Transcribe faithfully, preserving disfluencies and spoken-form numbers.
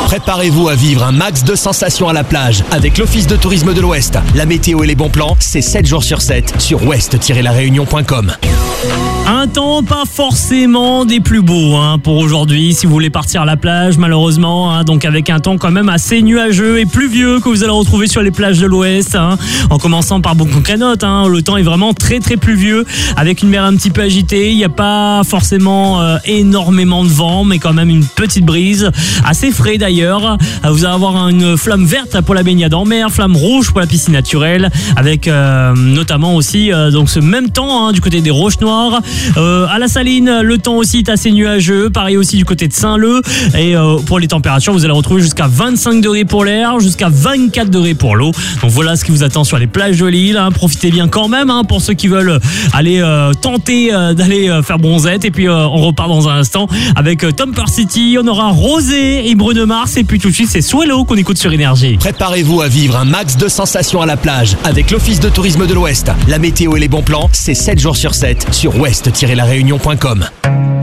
Préparez-vous à vivre un max de sensations à la plage avec l'Office de tourisme de l'Ouest. La météo et les bons plans, c'est sept jours sur sept sur ouest tiret la réunion point com. Un temps pas forcément des plus beaux hein, pour aujourd'hui si vous voulez partir à la plage malheureusement hein, donc avec un temps quand même assez nuageux et pluvieux que vous allez retrouver sur les plages de l'Ouest hein, en commençant par Bon-Canotte hein, le temps est vraiment très très pluvieux avec une mer un petit peu agitée, il n'y a pas forcément euh, énormément de vent mais quand même une petite brise assez frais d'ailleurs, vous allez avoir une flamme verte pour la baignade en mer, flamme rouge pour la piscine naturelle avec euh, notamment aussi euh, donc ce même temps hein, du côté des Roches Noires. Euh, à la Saline, le temps aussi est assez nuageux. Pareil aussi du côté de Saint-Leu. Et euh, pour les températures, vous allez retrouver jusqu'à vingt-cinq degrés pour l'air, jusqu'à vingt-quatre degrés pour l'eau. Donc voilà ce qui vous attend sur les plages de l'île. Hein. Profitez bien quand même hein, pour ceux qui veulent aller euh, tenter euh, d'aller euh, faire bronzette. Et puis euh, on repart dans un instant avec euh, Tom City. On aura Rosé et Bruno Mars. Et puis tout de suite, c'est Swallow qu'on écoute sur Énergie. Préparez-vous à vivre un max de sensations à la plage avec l'Office de tourisme de l'Ouest. La météo et les bons plans, c'est sept jours sur sept sur ouest tiret la réunion point com.